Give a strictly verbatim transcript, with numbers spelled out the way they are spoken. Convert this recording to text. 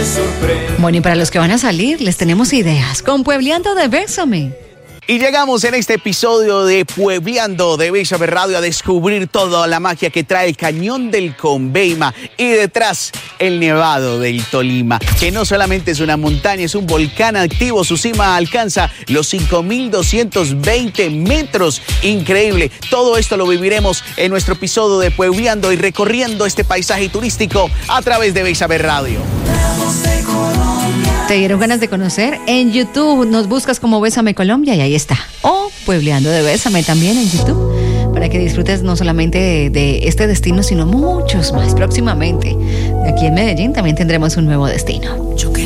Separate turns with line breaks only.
Bueno, y para los que van a salir, les tenemos ideas. Con Puebleando de Bésame.
Y llegamos en este episodio de Puebleando de Bésame Radio a descubrir toda la magia que trae el Cañón del Conveima y detrás el Nevado del Tolima, que no solamente es una montaña, es un volcán activo. Su cima alcanza los cinco mil doscientos veinte metros. Increíble. Todo esto lo viviremos en nuestro episodio de Puebleando y recorriendo este paisaje turístico a través de Bésame Radio.
¿Te dieron ganas de conocer? En YouTube nos buscas como Bésame Colombia y ahí está. O Puebleando de Bésame también en YouTube, para que disfrutes no solamente de, de este destino, sino muchos más próximamente. Aquí en Medellín también tendremos un nuevo destino.